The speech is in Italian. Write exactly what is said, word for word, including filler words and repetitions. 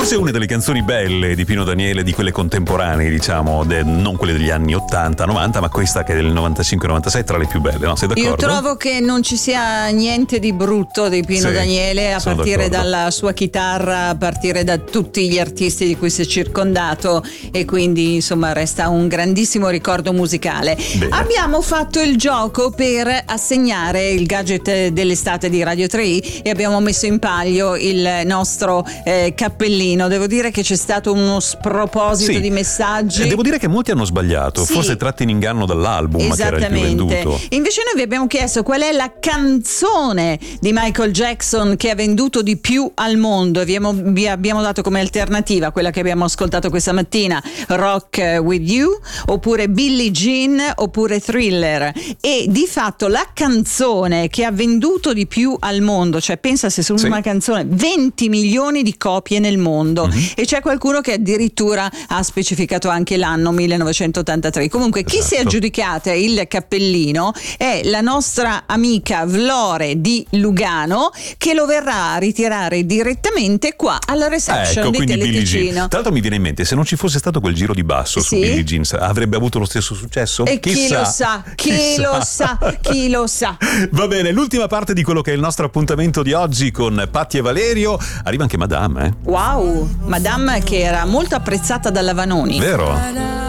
Forse una delle canzoni belle di Pino Daniele, di quelle contemporanee, diciamo, de, non quelle degli anni ottanta novanta, ma questa che è del novantacinque novantasei, tra le più belle, no? Sei d'accordo? Io trovo che non ci sia niente di brutto di Pino Sì, Daniele, a partire d'accordo. dalla sua chitarra, a partire da tutti gli artisti di cui si è circondato, e quindi insomma resta un grandissimo ricordo musicale. Bene. Abbiamo fatto il gioco per assegnare il gadget dell'estate di Radio tre i e abbiamo messo in palio il nostro eh, cappellino. Devo dire che c'è stato uno sproposito Sì. di messaggi. Eh, Devo dire che molti hanno sbagliato, Sì. forse tratti in inganno dall'album che era il più Esattamente. venduto. Invece noi vi abbiamo chiesto qual è la canzone di Michael Jackson che ha venduto di più al mondo. Vi abbiamo, vi abbiamo dato come alternativa quella che abbiamo ascoltato questa mattina, Rock With You, oppure Billie Jean, oppure Thriller. E di fatto la canzone che ha venduto di più al mondo, cioè pensa se su Sì. una canzone venti milioni di copie nel mondo, Mm-hmm. e c'è qualcuno che addirittura ha specificato anche l'anno millenovecentottantatré. Comunque chi si è Esatto. aggiudicata il cappellino è la nostra amica Vlore di Lugano, che lo verrà a ritirare direttamente qua alla reception Ecco, di quindi Billie Jean. Teleticino. Tra l'altro mi viene in mente, se non ci fosse stato quel giro di basso su Sì. Billie Jean, avrebbe avuto lo stesso successo? E chi Chissà. lo sa, chi Chissà. lo sa, chi lo sa. Va bene, l'ultima parte di quello che è il nostro appuntamento di oggi con Patti e Valerio. Arriva anche Madame, eh? Wow, Madame che era molto apprezzata dalla Vanoni. Vero?